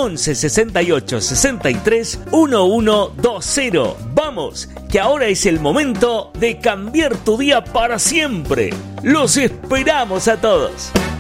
11 68 63 1120. Vamos, que ahora es el momento de cambiar tu día para siempre. Los esperamos a todos.